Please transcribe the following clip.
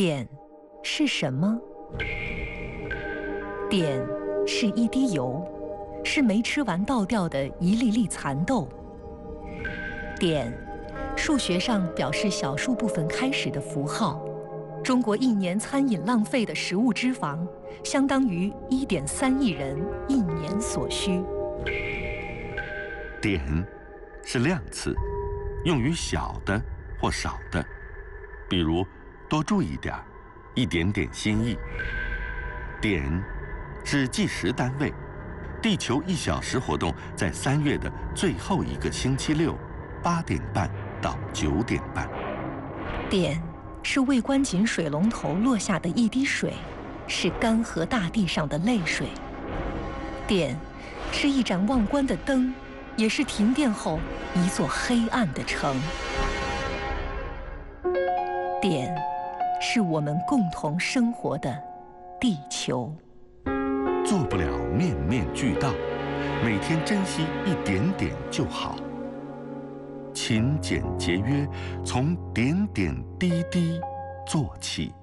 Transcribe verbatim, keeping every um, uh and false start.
碘是什么？碘是一滴油，是没吃完倒掉的一粒粒蚕豆。碘，数学上表示小数部分开始的符号。中国一年餐饮浪费的食物脂肪，相当于一点三亿人一年所需。 碘是量词，用于小的或少的，比如多注意点，一点点心意。碘是计时单位，地球一小时活动在三月的最后一个星期六，八点半到九点半。 碘是未关紧水龙头落下的一滴水，是干涸大地上的泪水。碘是一盏忘关的灯，也是停电后一座黑暗的城。碘是我们共同生活的地球。 做不了面面俱到，每天珍惜一点点就好。勤俭节约，从点点滴滴做起。